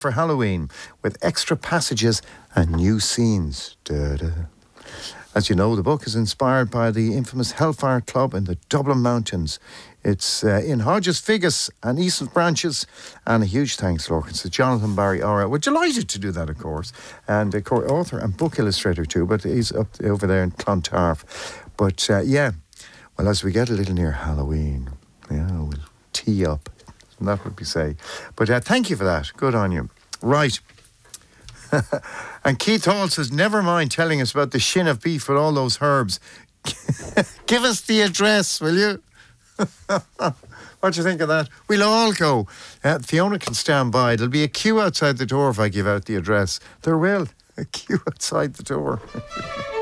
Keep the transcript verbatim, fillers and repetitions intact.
for Halloween with extra passages and new scenes. Da-da. As you know, the book is inspired by the infamous Hellfire Club in the Dublin Mountains. It's uh, in Hodges Figus and Eastern Branches. And a huge thanks, Lorcan, to Jonathan Barry Ora. We're delighted to do that, of course. And uh, author and book illustrator too, but he's up over there in Clontarf. But uh, yeah, well, as we get a little near Halloween, yeah, we'll tee up. And that would be say. But uh, thank you for that. Good on you. Right. And Keith Hall says, never mind telling us about the shin of beef with all those herbs. Give us the address, will you? What do you think of that? We'll all go. Uh, Fiona can stand by. There'll be a queue outside the door if I give out the address. There will. A queue outside the door.